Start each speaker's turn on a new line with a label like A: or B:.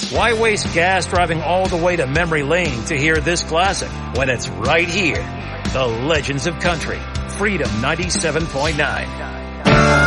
A: Why waste gas driving all the way to memory lane to hear this classic when it's right here? The Legends of Country, Freedom 97.9.